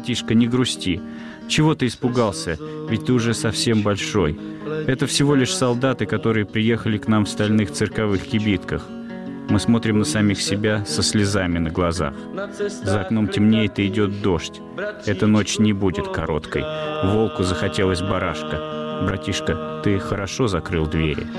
братишка, не грусти. Чего ты испугался? Ведь ты уже совсем большой. Это всего лишь солдаты, которые приехали к нам в стальных цирковых кибитках. Мы смотрим на самих себя со слезами на глазах. За окном темнеет и идет дождь. Эта ночь не будет короткой. Волку захотелось барашка. Братишка, ты хорошо закрыл двери.